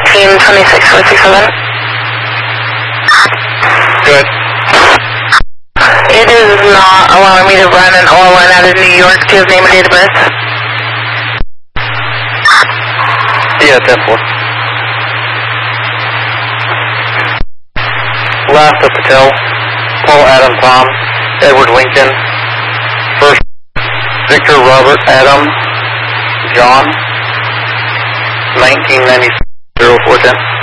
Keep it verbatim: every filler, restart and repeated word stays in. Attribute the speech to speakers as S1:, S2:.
S1: nineteen twenty-six four six seven.
S2: Good.
S1: It is not allowing me to run an O L N out of New York. Do you have name and date of birth?
S2: Yeah, ten four. Last of Patel, Paul Adam Tom, Edward Lincoln, first Victor Robert Adam John, nineteen ninety-six oh four ten.